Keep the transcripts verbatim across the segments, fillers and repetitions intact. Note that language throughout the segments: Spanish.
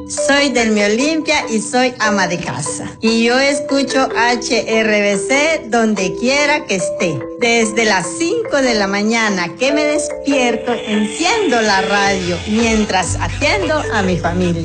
Soy del Mi Olimpia y soy ama de casa. Y yo escucho H R V C donde quiera que esté. Desde las cinco de la mañana que me despierto, enciendo la radio mientras atiendo a mi familia.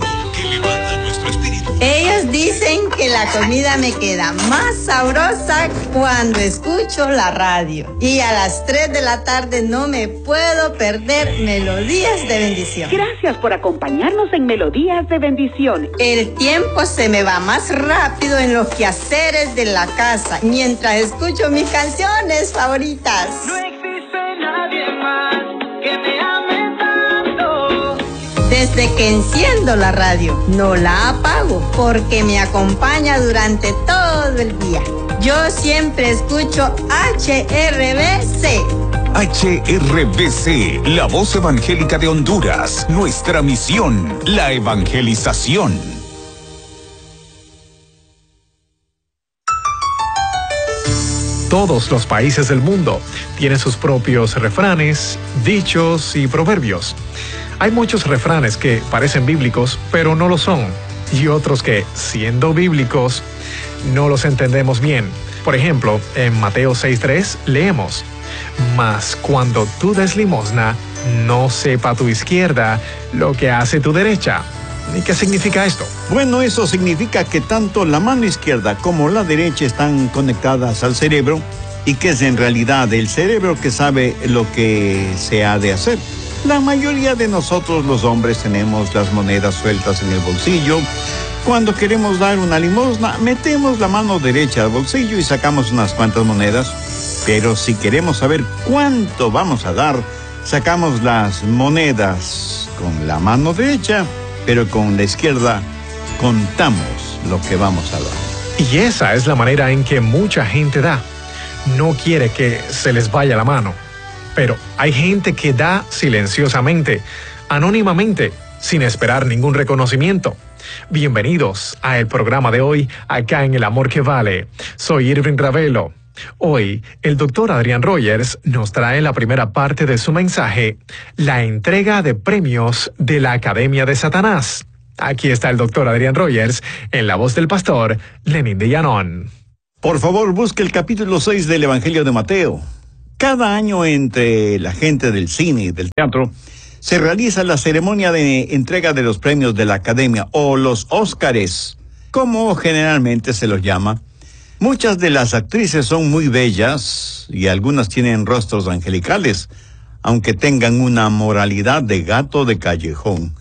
Ellos dicen que la comida me queda más sabrosa cuando escucho la radio. Y a las tres de la tarde no me puedo perder Melodías de Bendición. Gracias por acompañarnos en Melodías de Bendición. El tiempo se me va más rápido en los quehaceres de la casa mientras escucho mis canciones favoritas. No existe nadie más que me ame tanto. Desde que enciendo la radio, no la apago porque me acompaña durante todo el día. Yo siempre escucho H R V C. H R V C, la voz evangélica de Honduras. Nuestra misión, la evangelización. Todos los países del mundo tienen sus propios refranes, dichos y proverbios. Hay muchos refranes que parecen bíblicos, pero no lo son, y otros que, siendo bíblicos, no los entendemos bien. Por ejemplo, en Mateo seis tres leemos: mas cuando tú des limosna, no sepa tu izquierda lo que hace tu derecha. ¿Y qué significa esto? Bueno, eso significa que tanto la mano izquierda como la derecha están conectadas al cerebro y que es en realidad el cerebro que sabe lo que se ha de hacer. La mayoría de nosotros los hombres tenemos las monedas sueltas en el bolsillo. Cuando queremos dar una limosna, metemos la mano derecha al bolsillo y sacamos unas cuantas monedas. Pero si queremos saber cuánto vamos a dar, sacamos las monedas con la mano derecha, pero con la izquierda contamos lo que vamos a dar. Y esa es la manera en que mucha gente da. No quiere que se les vaya la mano. Pero hay gente que da silenciosamente, anónimamente, sin esperar ningún reconocimiento. Bienvenidos a el programa de hoy, acá en El Amor que Vale. Soy Irving Ravelo. Hoy, el doctor Adrián Rogers nos trae la primera parte de su mensaje, la entrega de premios de la Academia de Satanás. Aquí está el doctor Adrián Rogers, en la voz del pastor Lenín de Llanón. Por favor, busque el capítulo seis del Evangelio de Mateo. Cada año, entre la gente del cine y del teatro, se realiza la ceremonia de entrega de los premios de la Academia, o los Óscares, como generalmente se los llama. Muchas de las actrices son muy bellas y algunas tienen rostros angelicales, aunque tengan una moralidad de gato de callejón.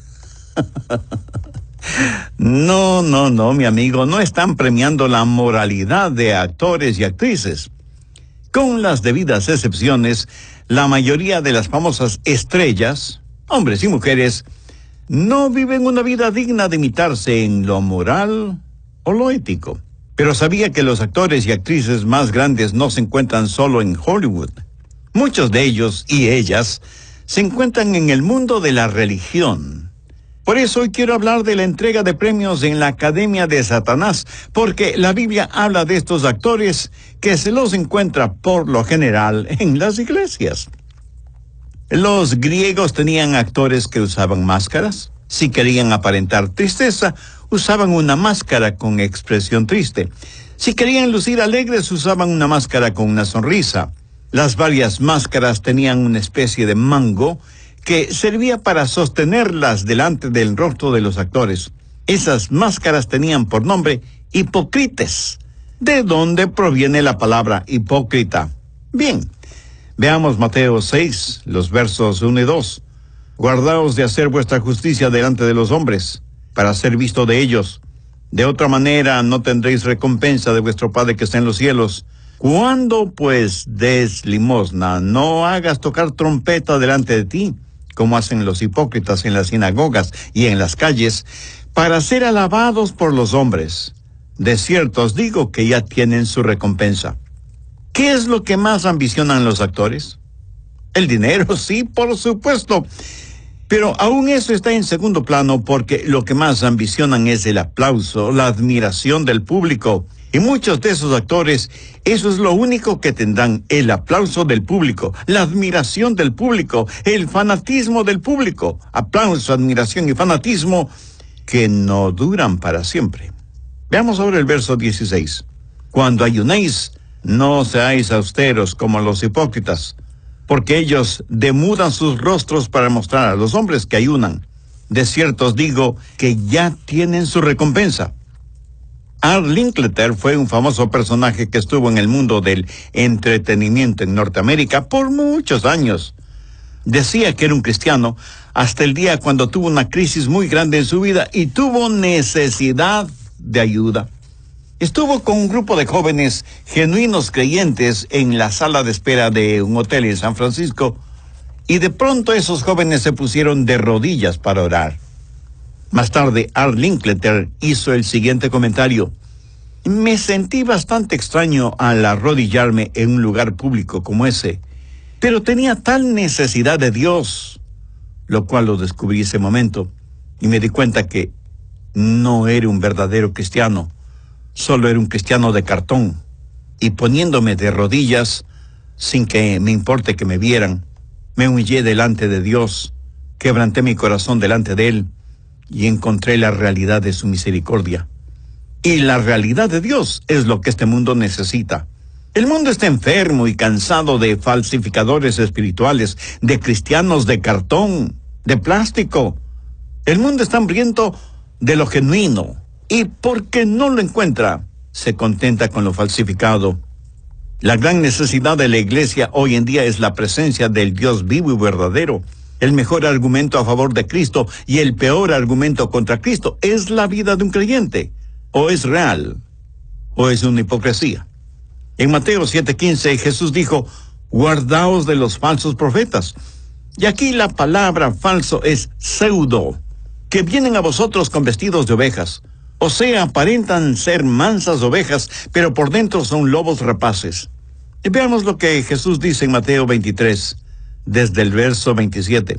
No, no, no, mi amigo, no están premiando la moralidad de actores y actrices. Con las debidas excepciones, la mayoría de las famosas estrellas, hombres y mujeres, no viven una vida digna de imitarse en lo moral o lo ético. Pero sabía que los actores y actrices más grandes no se encuentran solo en Hollywood. Muchos de ellos y ellas se encuentran en el mundo de la religión. Por eso hoy quiero hablar de la entrega de premios en la Academia de Satanás, porque la Biblia habla de estos actores que se los encuentra por lo general en las iglesias. Los griegos tenían actores que usaban máscaras. Si querían aparentar tristeza, usaban una máscara con expresión triste. Si querían lucir alegres, usaban una máscara con una sonrisa. Las varias máscaras tenían una especie de mango que servía para sostenerlas delante del rostro de los actores. Esas máscaras tenían por nombre hipócrites. ¿De dónde proviene la palabra hipócrita? Bien, veamos Mateo seis, los versos uno y dos. Guardaos de hacer vuestra justicia delante de los hombres, para ser visto de ellos. De otra manera no tendréis recompensa de vuestro Padre que está en los cielos. Cuando pues des limosna, no hagas tocar trompeta delante de ti, como hacen los hipócritas en las sinagogas y en las calles, para ser alabados por los hombres. De cierto os digo que ya tienen su recompensa. ¿Qué es lo que más ambicionan los actores? El dinero, sí, por supuesto. Pero aún eso está en segundo plano, porque lo que más ambicionan es el aplauso, la admiración del público. Y muchos de esos actores, eso es lo único que tendrán: el aplauso del público, la admiración del público, el fanatismo del público. Aplauso, admiración y fanatismo que no duran para siempre. Veamos ahora el verso dieciséis. Cuando ayunéis, no seáis austeros como los hipócritas, porque ellos demudan sus rostros para mostrar a los hombres que ayunan. De cierto os digo que ya tienen su recompensa. Art Linkletter fue un famoso personaje que estuvo en el mundo del entretenimiento en Norteamérica por muchos años. Decía que era un cristiano hasta el día cuando tuvo una crisis muy grande en su vida y tuvo necesidad de ayuda. Estuvo con un grupo de jóvenes genuinos creyentes en la sala de espera de un hotel en San Francisco y de pronto esos jóvenes se pusieron de rodillas para orar. Más tarde, Art Linkletter hizo el siguiente comentario. Me sentí bastante extraño al arrodillarme en un lugar público como ese, pero tenía tal necesidad de Dios, lo cual lo descubrí ese momento, y me di cuenta que no era un verdadero cristiano, solo era un cristiano de cartón, y poniéndome de rodillas, sin que me importe que me vieran, me humillé delante de Dios, quebranté mi corazón delante de Él, y encontré la realidad de su misericordia. Y la realidad de Dios es lo que este mundo necesita. El mundo está enfermo y cansado de falsificadores espirituales, de cristianos de cartón, de plástico. El mundo está hambriento de lo genuino, y porque no lo encuentra, se contenta con lo falsificado. La gran necesidad de la iglesia hoy en día es la presencia del Dios vivo y verdadero. El mejor argumento a favor de Cristo y el peor argumento contra Cristo es la vida de un creyente. O es real, o es una hipocresía. En Mateo siete quince, Jesús dijo, guardaos de los falsos profetas. Y aquí la palabra falso es pseudo, que vienen a vosotros con vestidos de ovejas. O sea, aparentan ser mansas ovejas, pero por dentro son lobos rapaces. Y veamos lo que Jesús dice en Mateo veintitrés, desde el verso veintisiete.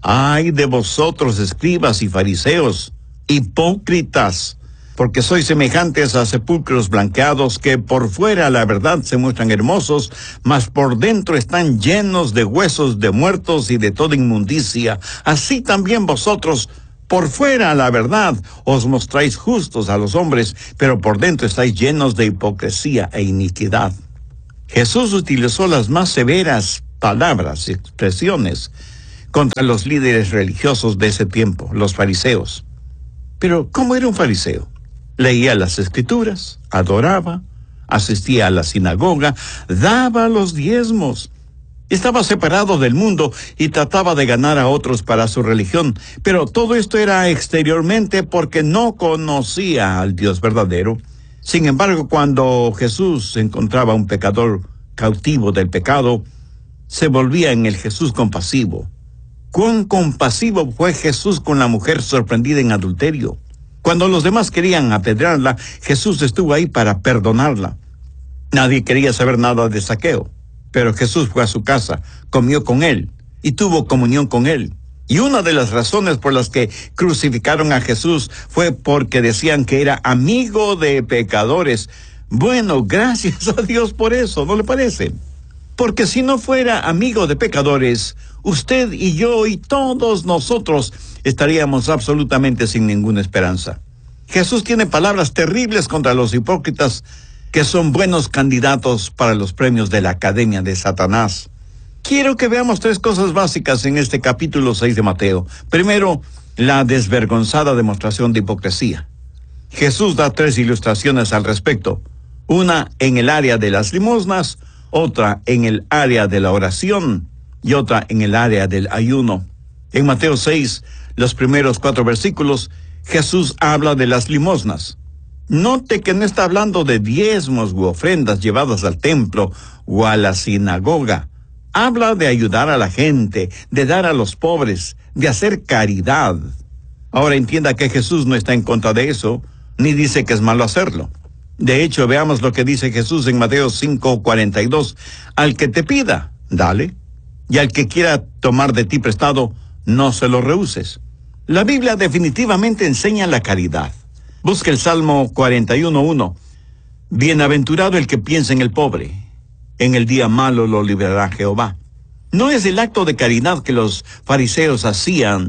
Ay de vosotros, escribas y fariseos, hipócritas, porque sois semejantes a sepulcros blanqueados que por fuera la verdad se muestran hermosos, mas por dentro están llenos de huesos de muertos y de toda inmundicia. Así también vosotros, por fuera la verdad, os mostráis justos a los hombres, pero por dentro estáis llenos de hipocresía e iniquidad. Jesús utilizó las más severas palabras y expresiones contra los líderes religiosos de ese tiempo, los fariseos. Pero, ¿cómo era un fariseo? Leía las escrituras, adoraba, asistía a la sinagoga, daba los diezmos. Estaba separado del mundo y trataba de ganar a otros para su religión, pero todo esto era exteriormente porque no conocía al Dios verdadero. Sin embargo, cuando Jesús encontraba a un pecador cautivo del pecado, se volvía en el Jesús compasivo. Cuán compasivo fue Jesús con la mujer sorprendida en adulterio. Cuando los demás querían apedrearla, Jesús estuvo ahí para perdonarla. Nadie quería saber nada de Zaqueo. Pero Jesús fue a su casa, comió con él y tuvo comunión con él. Y una de las razones por las que crucificaron a Jesús fue porque decían que era amigo de pecadores. Bueno, gracias a Dios por eso, ¿no le parece? Porque si no fuera amigo de pecadores, usted y yo y todos nosotros estaríamos absolutamente sin ninguna esperanza. Jesús tiene palabras terribles contra los hipócritas que son buenos candidatos para los premios de la Academia de Satanás. Quiero que veamos tres cosas básicas en este capítulo seis de Mateo. Primero, la desvergonzada demostración de hipocresía. Jesús da tres ilustraciones al respecto. Una en el área de las limosnas, otra en el área de la oración y otra en el área del ayuno. En Mateo seis, los primeros cuatro versículos, Jesús habla de las limosnas. Note que no está hablando de diezmos u ofrendas llevadas al templo o a la sinagoga. Habla de ayudar a la gente, de dar a los pobres, de hacer caridad. Ahora entienda que Jesús no está en contra de eso, ni dice que es malo hacerlo. De hecho, veamos lo que dice Jesús en Mateo cinco cuarenta y dos. Al que te pida, dale, y al que quiera tomar de ti prestado, no se lo rehuses. La Biblia definitivamente enseña la caridad. Busca el Salmo cuarenta y uno uno. Bienaventurado el que piensa en el pobre. En el día malo lo librará Jehová. No es el acto de caridad que los fariseos hacían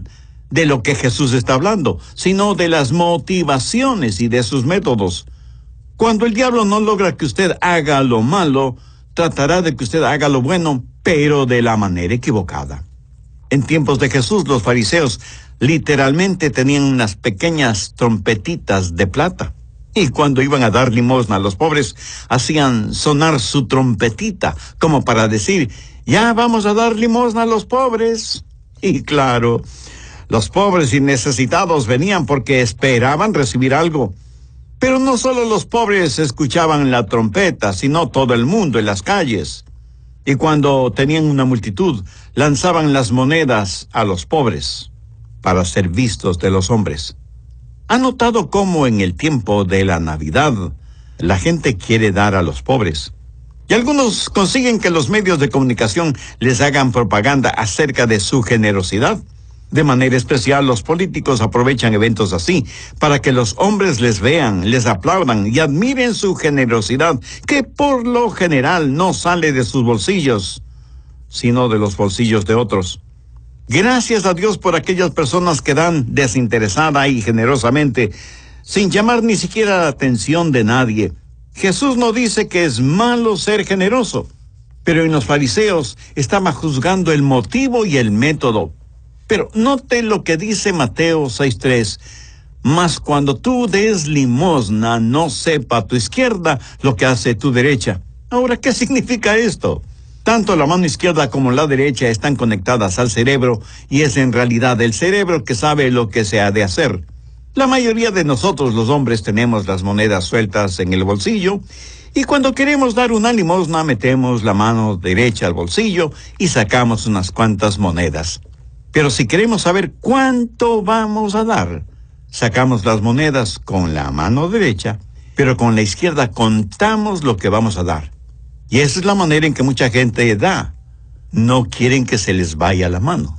de lo que Jesús está hablando, sino de las motivaciones y de sus métodos. Cuando el diablo no logra que usted haga lo malo, tratará de que usted haga lo bueno, pero de la manera equivocada. En tiempos de Jesús, los fariseos literalmente tenían unas pequeñas trompetitas de plata. Y cuando iban a dar limosna a los pobres, hacían sonar su trompetita, como para decir, ya vamos a dar limosna a los pobres. Y claro, los pobres y necesitados venían porque esperaban recibir algo. Pero no solo los pobres escuchaban la trompeta, sino todo el mundo en las calles. Y cuando tenían una multitud, lanzaban las monedas a los pobres para ser vistos de los hombres. ¿Ha notado cómo en el tiempo de la Navidad la gente quiere dar a los pobres? Y algunos consiguen que los medios de comunicación les hagan propaganda acerca de su generosidad. De manera especial, los políticos aprovechan eventos así para que los hombres les vean, les aplaudan y admiren su generosidad, que por lo general no sale de sus bolsillos, sino de los bolsillos de otros. Gracias a Dios por aquellas personas que dan desinteresada y generosamente, sin llamar ni siquiera la atención de nadie. Jesús no dice que es malo ser generoso, pero en los fariseos estaba juzgando el motivo y el método. Pero note lo que dice Mateo seis tres. Mas cuando tú des limosna, no sepa tu izquierda lo que hace tu derecha. Ahora, ¿qué significa esto? Tanto la mano izquierda como la derecha están conectadas al cerebro y es en realidad el cerebro que sabe lo que se ha de hacer. La mayoría de nosotros los hombres tenemos las monedas sueltas en el bolsillo y cuando queremos dar una limosna metemos la mano derecha al bolsillo y sacamos unas cuantas monedas. Pero si queremos saber cuánto vamos a dar, sacamos las monedas con la mano derecha, pero con la izquierda contamos lo que vamos a dar. Y esa es la manera en que mucha gente da. No quieren que se les vaya la mano.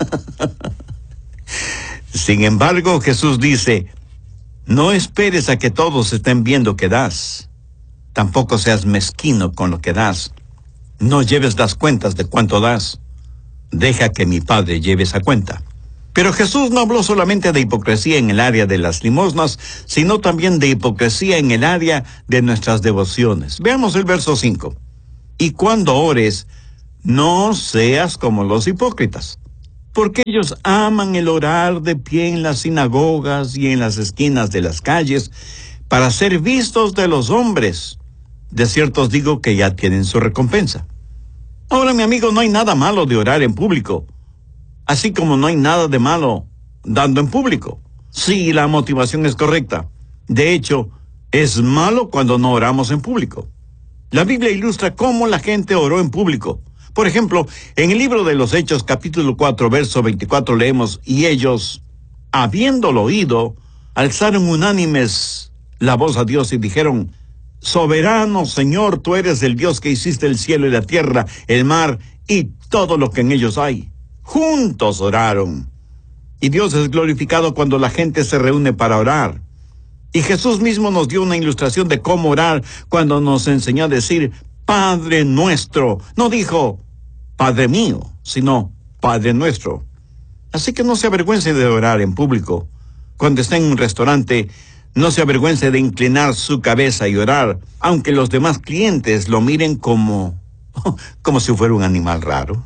Sin embargo, Jesús dice, no esperes a que todos estén viendo que das. Tampoco seas mezquino con lo que das. No lleves las cuentas de cuánto das. Deja que mi Padre lleve esa cuenta. Pero Jesús no habló solamente de hipocresía en el área de las limosnas, sino también de hipocresía en el área de nuestras devociones. Veamos el verso cinco. Y cuando ores, no seas como los hipócritas, porque ellos aman el orar de pie en las sinagogas y en las esquinas de las calles, para ser vistos de los hombres. De cierto os digo que ya tienen su recompensa. Ahora, mi amigo, no hay nada malo de orar en público, así como no hay nada de malo dando en público, si la motivación es correcta. De hecho, es malo cuando no oramos en público. La Biblia ilustra cómo la gente oró en público. Por ejemplo, en el libro de los Hechos, capítulo cuatro, verso veinticuatro, leemos, y ellos, habiéndolo oído, alzaron unánimes la voz a Dios y dijeron, soberano Señor, tú eres el Dios que hiciste el cielo y la tierra, el mar y todo lo que en ellos hay. Juntos oraron. Y Dios es glorificado cuando la gente se reúne para orar. Y Jesús mismo nos dio una ilustración de cómo orar cuando nos enseñó a decir, Padre nuestro. No dijo, Padre mío, sino Padre nuestro. Así que no se avergüence de orar en público. Cuando esté en un restaurante, no se avergüence de inclinar su cabeza y orar, aunque los demás clientes lo miren como, como si fuera un animal raro.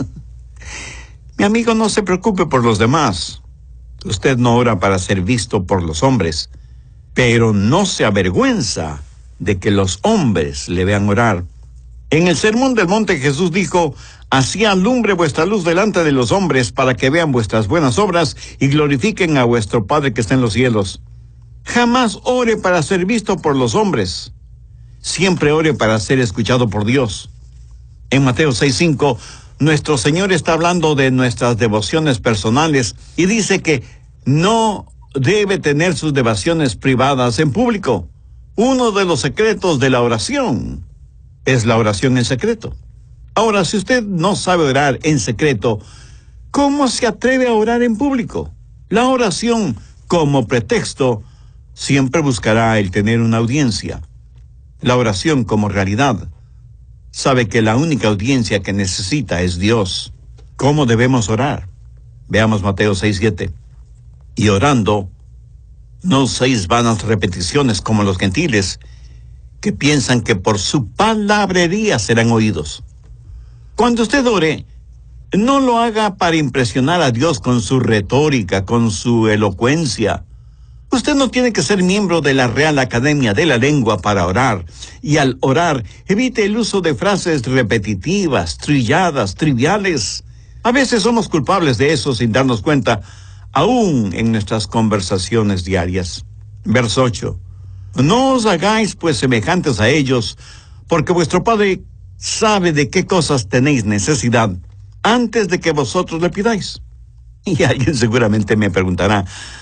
Mi amigo, no se preocupe por los demás. Usted no ora para ser visto por los hombres, pero no se avergüenza de que los hombres le vean orar. En el Sermón del Monte Jesús dijo, así alumbre vuestra luz delante de los hombres para que vean vuestras buenas obras y glorifiquen a vuestro Padre que está en los cielos. Jamás ore para ser visto por los hombres. Siempre ore para ser escuchado por Dios. En Mateo seis cinco, nuestro Señor está hablando de nuestras devociones personales y dice que no debe tener sus devociones privadas en público. Uno de los secretos de la oración es la oración en secreto. Ahora, si usted no sabe orar en secreto, ¿cómo se atreve a orar en público? La oración, como pretexto, siempre buscará el tener una audiencia. La oración como realidad sabe que la única audiencia que necesita es Dios. ¿Cómo debemos orar? Veamos Mateo seis, siete. Y orando, no uséis vanas repeticiones como los gentiles, que piensan que por su palabrería serán oídos. Cuando usted ore, no lo haga para impresionar a Dios con su retórica, con su elocuencia. Usted no tiene que ser miembro de la Real Academia de la Lengua para orar. Y al orar, evite el uso de frases repetitivas, trilladas, triviales. A veces somos culpables de eso sin darnos cuenta, aún en nuestras conversaciones diarias. Verso ocho. No os hagáis pues semejantes a ellos, porque vuestro Padre sabe de qué cosas tenéis necesidad antes de que vosotros le pidáis. Y alguien seguramente me preguntará,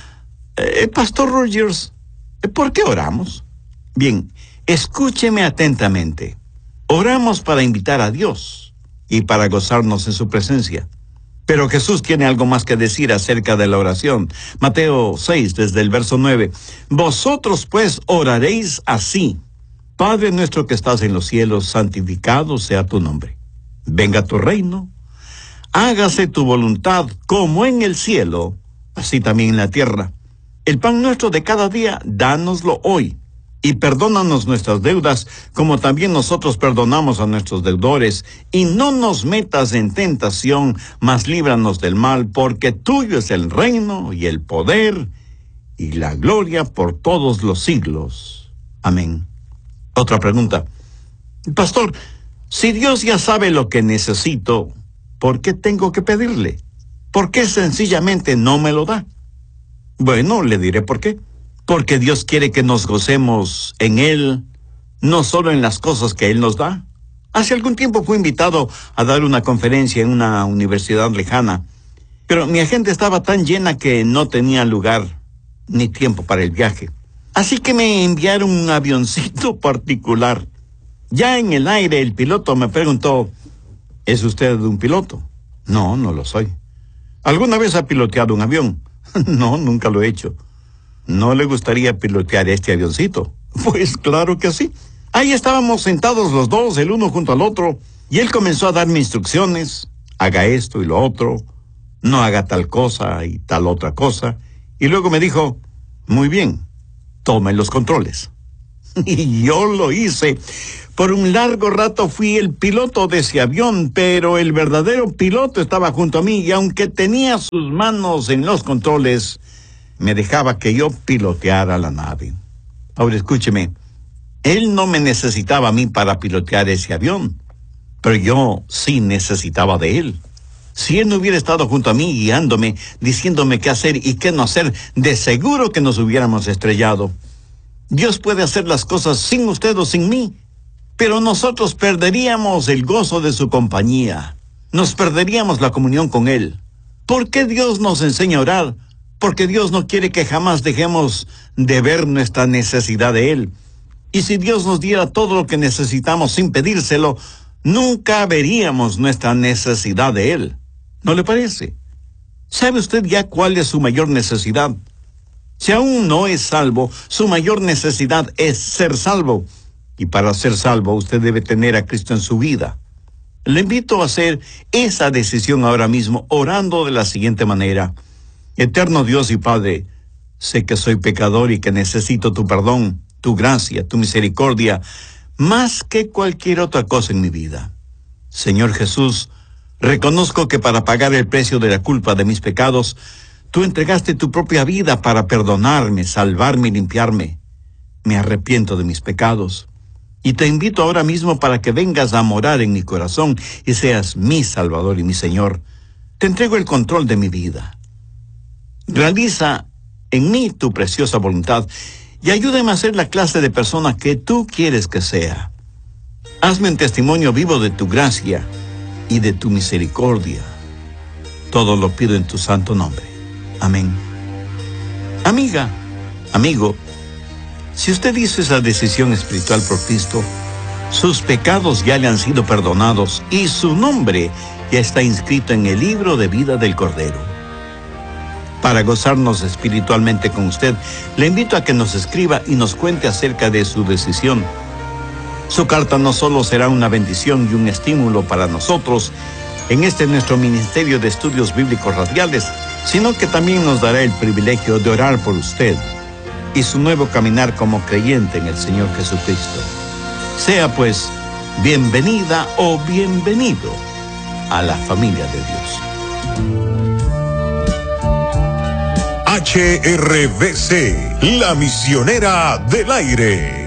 eh, Pastor Rogers, ¿por qué oramos? Bien, escúcheme atentamente. Oramos para invitar a Dios y para gozarnos en su presencia. Pero Jesús tiene algo más que decir acerca de la oración. Mateo seis, desde el verso nueve. Vosotros pues oraréis así. Padre nuestro que estás en los cielos, santificado sea tu nombre. Venga tu reino. Hágase tu voluntad como en el cielo, así también en la tierra. El pan nuestro de cada día, dánoslo hoy. Y perdónanos nuestras deudas, como también nosotros perdonamos a nuestros deudores. Y no nos metas en tentación, mas líbranos del mal, porque tuyo es el reino y el poder y la gloria por todos los siglos. Amén. Otra pregunta. Pastor, si Dios ya sabe lo que necesito, ¿por qué tengo que pedirle? ¿Por qué sencillamente no me lo da? Bueno, le diré por qué. Porque Dios quiere que nos gocemos en Él, no solo en las cosas que Él nos da. Hace algún tiempo fui invitado a dar una conferencia en una universidad lejana, pero mi agenda estaba tan llena que no tenía lugar ni tiempo para el viaje. Así que me enviaron un avioncito particular. Ya en el aire, el piloto me preguntó, ¿es usted un piloto? No, no lo soy. ¿Alguna vez ha piloteado un avión? No, nunca lo he hecho. ¿No le gustaría pilotear este avioncito? Pues claro que sí. Ahí estábamos sentados los dos, el uno junto al otro, y él comenzó a darme instrucciones. Haga esto y lo otro, no haga tal cosa y tal otra cosa. Y luego me dijo, muy bien, tome los controles. Y yo lo hice. Por un largo rato fui el piloto de ese avión, pero el verdadero piloto estaba junto a mí, y aunque tenía sus manos en los controles, me dejaba que yo piloteara la nave. Ahora escúcheme, él no me necesitaba a mí para pilotear ese avión, pero yo sí necesitaba de él. Si él no hubiera estado junto a mí guiándome, diciéndome qué hacer y qué no hacer, de seguro que nos hubiéramos estrellado. Dios puede hacer las cosas sin usted o sin mí, pero nosotros perderíamos el gozo de su compañía. Nos perderíamos la comunión con Él. ¿Por qué Dios nos enseña a orar? Porque Dios no quiere que jamás dejemos de ver nuestra necesidad de Él. Y si Dios nos diera todo lo que necesitamos sin pedírselo, nunca veríamos nuestra necesidad de Él. ¿No le parece? ¿Sabe usted ya cuál es su mayor necesidad? Si aún no es salvo, su mayor necesidad es ser salvo. Y para ser salvo, usted debe tener a Cristo en su vida. Le invito a hacer esa decisión ahora mismo, orando de la siguiente manera. Eterno Dios y Padre, sé que soy pecador y que necesito tu perdón, tu gracia, tu misericordia, más que cualquier otra cosa en mi vida. Señor Jesús, reconozco que para pagar el precio de la culpa de mis pecados, tú entregaste tu propia vida para perdonarme, salvarme y limpiarme. Me arrepiento de mis pecados. Y te invito ahora mismo para que vengas a morar en mi corazón y seas mi Salvador y mi Señor. Te entrego el control de mi vida. Realiza en mí tu preciosa voluntad y ayúdame a ser la clase de persona que tú quieres que sea. Hazme un testimonio vivo de tu gracia y de tu misericordia. Todo lo pido en tu santo nombre. Amén. Amiga, amigo, si usted hizo esa decisión espiritual por Cristo, sus pecados ya le han sido perdonados y su nombre ya está inscrito en el libro de vida del Cordero. Para gozarnos espiritualmente con usted, le invito a que nos escriba y nos cuente acerca de su decisión. Su carta no solo será una bendición y un estímulo para nosotros, en este nuestro Ministerio de Estudios Bíblicos Radiales, sino que también nos dará el privilegio de orar por usted y su nuevo caminar como creyente en el Señor Jesucristo. Sea pues bienvenida o bienvenido a la familia de Dios. H R V C, la misionera del aire.